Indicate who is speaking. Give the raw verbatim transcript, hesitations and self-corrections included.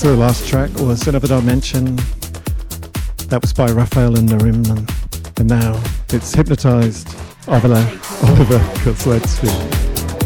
Speaker 1: So the last track was Another Dimension. That was by Raphael and Narimman. And now it's Hypnotized, Oliver, Oliver Kozlowski.